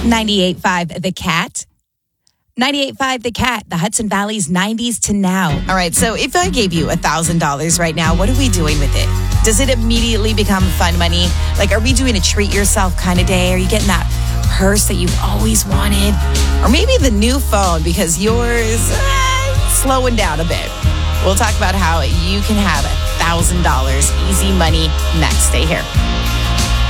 98.5 The Cat. 98.5 The Cat, the Hudson Valley's 90s to now. All right, so if I gave you $1,000 right now, what are we doing with it? Does it immediately become fun money? Like, are we doing a treat yourself kind of day? Are you getting that purse that you've always wanted? Or maybe the new phone because yours slowing down a bit. We'll talk about how you can have $1,000 easy money next. Stay here.